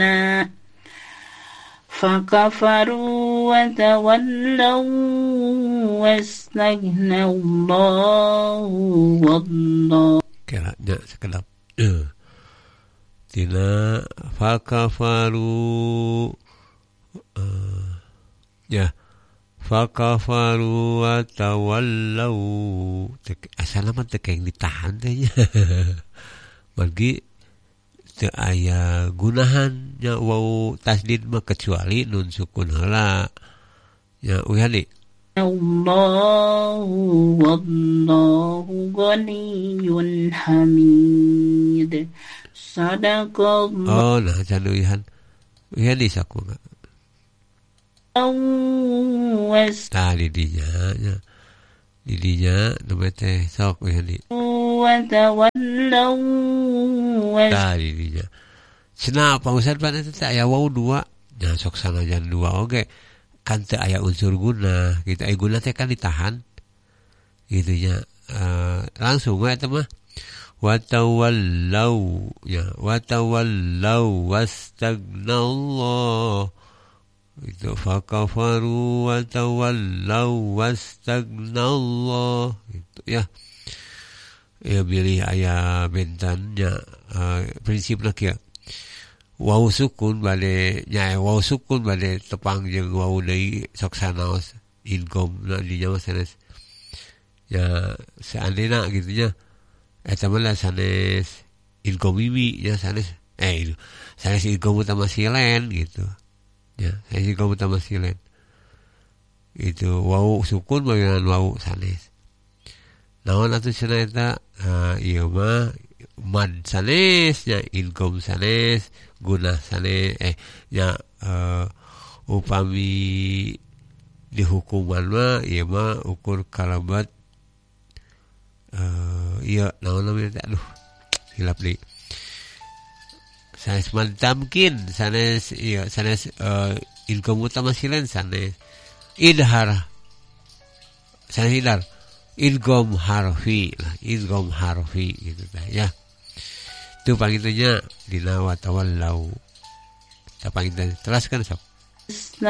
فكفروا وتولوا واستغنى الله والله. Kiranya sekedap. Tina fakafaru fakafaru wa tawallau. Asal nama tekeng ditahan tehnya. Bagi teu aya gunahan nya wau tasdid mah kecuali nun sukun heula. Ya uyani. Allahu wallahu ghaniyyun hamid. Sadaqallahu. Oh, nah can uyhan. Uyhan disaku. Tah didinya nya. Didinya namanya teh sok uyhan di. Wa tawallau. Tah didinya. Cenah pausad pan teh aya wau dua. Nya sok sanajan dua oge. Kan teu aya unsur guna. Gitu aya guna teh kan ditahan. Gitu nya. Langsung we eta mah. Watawallau ya watawallau wastagnallah itu fakafaru watawallau wastagnallah itu ya pilih aya bentannya prinsipna kieu waw sukun bade nya waw sukun bade tepang jeung waw deui sok sanaos income na di Jawa sanes ya seandainya gitu nya eta mah sanes ilkomimi ya sanes sanes ilkom utama silen gitu ya sanes ilkom utama silen itu wau sukun bagian wau sanes naon atuh cenah eta ieu mah mad sanes nya ilkom sanes guna sanes nya upami di hukuman mah ieu mah ukur kalabat iya naon namanya aduh hilap deui sanes mantamkin sanes iya sanes ilkom utama silen sanes idhar sanes idhar idgham harfi lah idgham harfi gitu tah ya itu pangitunya dina wa tawallau ta pangitna teraskeun sok